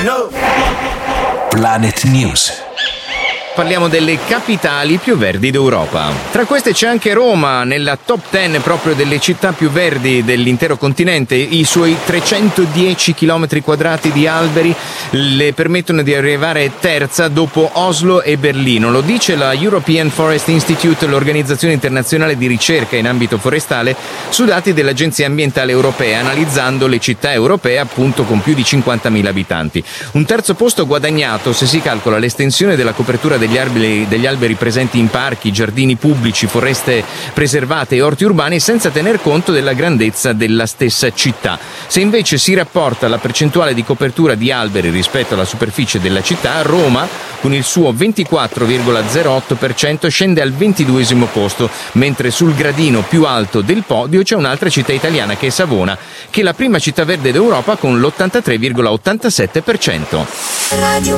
Planet News. Parliamo delle capitali più verdi d'Europa. Tra queste c'è anche Roma, nella top 10 proprio delle città più verdi dell'intero continente. I suoi 310 km quadrati di alberi le permettono di arrivare terza dopo Oslo e Berlino. Lo dice la European Forest Institute, l'organizzazione internazionale di ricerca in ambito forestale, su dati dell'Agenzia Ambientale Europea, analizzando le città europee appunto con più di 50.000 abitanti. Un terzo posto guadagnato se si calcola l'estensione della copertura degli alberi presenti in parchi, giardini pubblici, foreste preservate e orti urbani, senza tener conto della grandezza della stessa città. Se invece si rapporta la percentuale di copertura di alberi rispetto alla superficie della città, Roma, con il suo 24,08%, scende al 22esimo posto, mentre sul gradino più alto del podio c'è un'altra città italiana, che è Savona, che è la prima città verde d'Europa con l'83,87%.